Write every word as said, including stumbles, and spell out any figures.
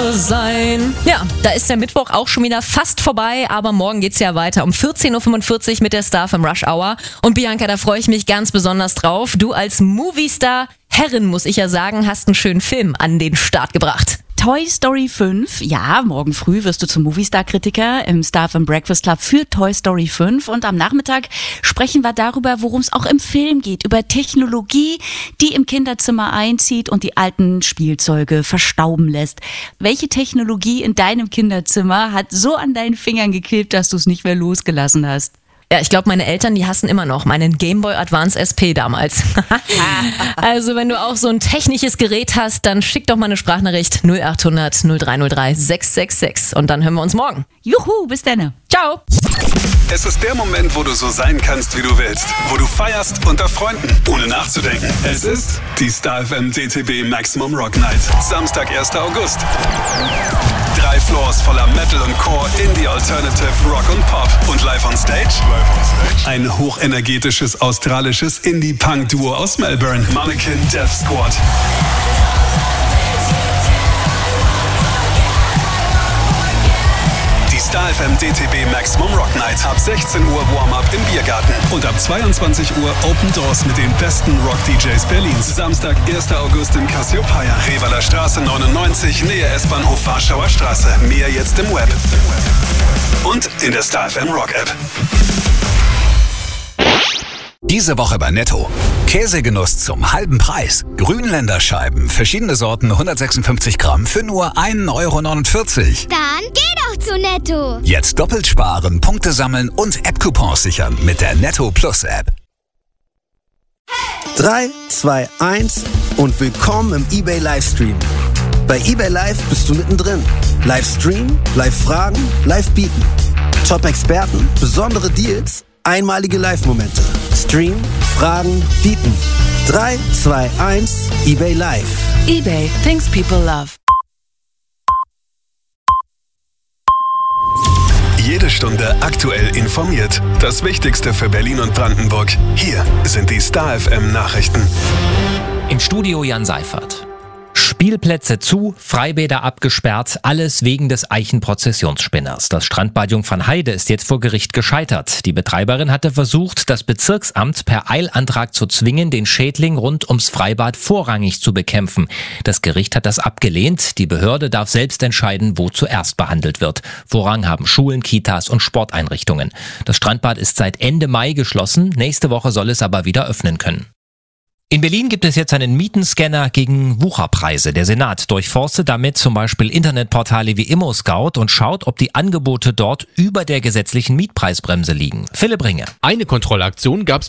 nur sein. Ja, da ist der Mittwoch auch schon wieder fast vorbei, aber morgen geht's ja weiter um vierzehn Uhr fünfundvierzig mit der Star F M Rush Hour. Und Bianca, da freue ich mich ganz besonders drauf. Du als Movie-Star, Herrin muss ich ja sagen, hast einen schönen Film an den Start gebracht. Toy Story fünf, ja, morgen früh wirst du zum Movie-Star-Kritiker im Star F M Breakfast Club für Toy Story fünf und am Nachmittag sprechen wir darüber, worum es auch im Film geht, über Technologie, die im Kinderzimmer einzieht und die alten Spielzeuge verstauben lässt. Welche Technologie in deinem Kinderzimmer hat so an deinen Fingern geklebt, dass du es nicht mehr losgelassen hast? Ja, ich glaube, meine Eltern, die hassen immer noch meinen Game Boy Advance S P damals. Also wenn du auch so ein technisches Gerät hast, dann schick doch mal eine Sprachnachricht null acht hundert null drei null drei sechs sechs sechs und dann hören wir uns morgen. Juhu, bis dann. Ciao. Es ist der Moment, wo du so sein kannst, wie du willst. Wo du feierst unter Freunden, ohne nachzudenken. Es ist die Star F M D T B Maximum Rock Night. Samstag, erster August. Drei Floors voller Metal und Core, Indie, Alternative, Rock und Pop. Und live on stage? Ein hochenergetisches australisches Indie-Punk-Duo aus Melbourne. Mannequin Death Squad. Die Star F M D T B Maximum Rock Night. Ab sechzehn Uhr Warm-Up im Biergarten. Und ab zweiundzwanzig Uhr Open Doors mit den besten Rock-D Js Berlins. Samstag, erster August im Cassiopeia. Revaler Straße neunundneunzig, Nähe S-Bahnhof Warschauer Straße. Mehr jetzt im Web. Und in der Star F M Rock App. Diese Woche bei Netto. Käsegenuss zum halben Preis. Grünländer Scheiben, verschiedene Sorten, hundertsechsundfünfzig Gramm für nur ein Euro neunundvierzig. Dann geh doch zu Netto. Jetzt doppelt sparen, Punkte sammeln und App-Coupons sichern mit der Netto Plus App. drei, zwei, eins und willkommen im eBay Livestream. Bei eBay Live bist du mittendrin. Livestream, Live-Fragen, Live-Bieten. Top-Experten, besondere Deals, einmalige Live-Momente. Stream, Fragen, bieten. drei, zwei, eins, eBay Live. eBay, things people love. Jede Stunde aktuell informiert. Das Wichtigste für Berlin und Brandenburg. Hier sind die Star F M Nachrichten. Im Studio Jan Seifert. Spielplätze zu, Freibäder abgesperrt, alles wegen des Eichenprozessionsspinners. Das Strandbad Jungfernheide ist jetzt vor Gericht gescheitert. Die Betreiberin hatte versucht, das Bezirksamt per Eilantrag zu zwingen, den Schädling rund ums Freibad vorrangig zu bekämpfen. Das Gericht hat das abgelehnt. Die Behörde darf selbst entscheiden, wo zuerst behandelt wird. Vorrang haben Schulen, Kitas und Sporteinrichtungen. Das Strandbad ist seit Ende Mai geschlossen. Nächste Woche soll es aber wieder öffnen können. In Berlin gibt es jetzt einen Mietenscanner gegen Wucherpreise. Der Senat durchforstet damit zum Beispiel Internetportale wie ImmoScout und schaut, ob die Angebote dort über der gesetzlichen Mietpreisbremse liegen. Philipp Ringe. Eine Kontrollaktion gab es